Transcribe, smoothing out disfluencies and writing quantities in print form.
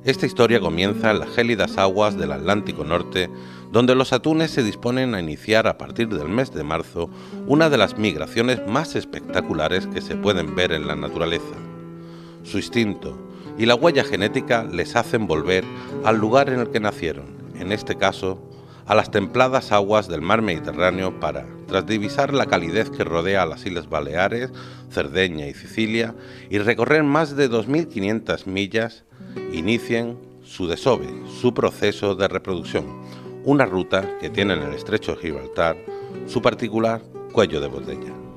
Esta historia comienza en las gélidas aguas del Atlántico Norte, donde los atunes se disponen a iniciar a partir del mes de marzo una de las migraciones más espectaculares que se pueden ver en la naturaleza. Su instinto y la huella genética les hacen volver al lugar en el que nacieron, en este caso, a las templadas aguas del mar Mediterráneo para, tras divisar la calidez que rodea a las Islas Baleares, Cerdeña y Sicilia, y recorrer más de 2.500 millas, inicien su desove, su proceso de reproducción, una ruta que tiene en el estrecho de Gibraltar su particular cuello de botella.